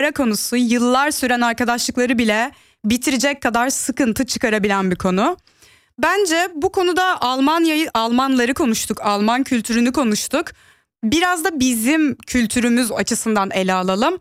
Para konusu yıllar süren arkadaşlıkları bile bitirecek kadar sıkıntı çıkarabilen bir konu. Bence bu konuda Almanları konuştuk, Alman kültürünü konuştuk. Biraz da bizim kültürümüz açısından ele alalım.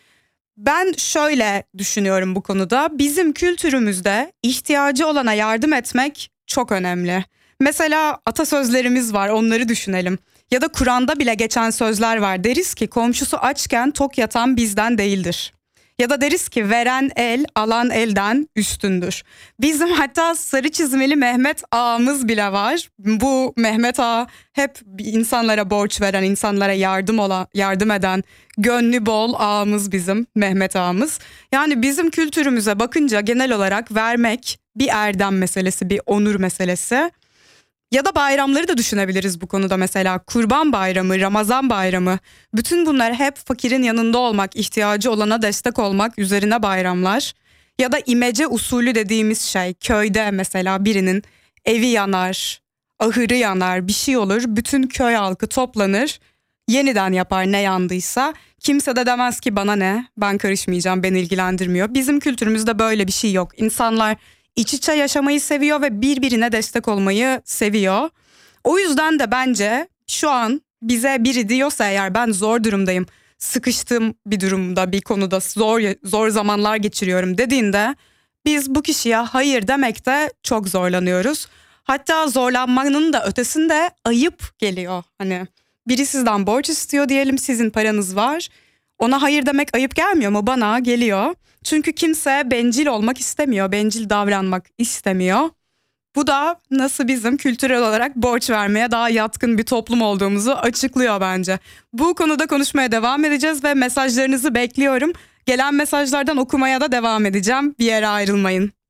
Ben şöyle düşünüyorum bu konuda. Bizim kültürümüzde ihtiyacı olana yardım etmek çok önemli. Mesela atasözlerimiz var, onları düşünelim. Ya da Kur'an'da bile geçen sözler var. Deriz ki komşusu açken tok yatan bizden değildir. Ya da deriz ki veren el alan elden üstündür. Bizim hatta sarı çizmeli Mehmet Ağamız bile var. Bu Mehmet Ağa hep insanlara borç veren, insanlara yardım eden, gönlü bol ağamız bizim Mehmet Ağamız. Yani bizim kültürümüze bakınca genel olarak vermek bir erdem meselesi, bir onur meselesi. Ya da bayramları da düşünebiliriz bu konuda, mesela Kurban Bayramı, Ramazan Bayramı. Bütün bunlar hep fakirin yanında olmak, ihtiyacı olana destek olmak üzerine bayramlar. Ya da imece usulü dediğimiz şey, köyde mesela birinin evi yanar, ahırı yanar, bir şey olur. Bütün köy halkı toplanır, yeniden yapar ne yandıysa. Kimse de demez ki bana ne, ben karışmayacağım, beni ilgilendirmiyor. Bizim kültürümüzde böyle bir şey yok. İnsanlar İç içe yaşamayı seviyor ve birbirine destek olmayı seviyor. O yüzden de bence şu an bize biri diyorsa eğer ben zor durumdayım, sıkıştığım bir durumda, bir konuda zor zamanlar geçiriyorum dediğinde biz bu kişiye hayır demekte çok zorlanıyoruz. Hatta zorlanmanın da ötesinde ayıp geliyor. Hani biri sizden borç istiyor diyelim, sizin paranız var. Ona hayır demek ayıp gelmiyor mu? Bana geliyor. Çünkü kimse bencil olmak istemiyor, bencil davranmak istemiyor. Bu da nasıl bizim kültürel olarak borç vermeye daha yatkın bir toplum olduğumuzu açıklıyor bence. Bu konuda konuşmaya devam edeceğiz ve mesajlarınızı bekliyorum. Gelen mesajlardan okumaya da devam edeceğim. Bir yere ayrılmayın.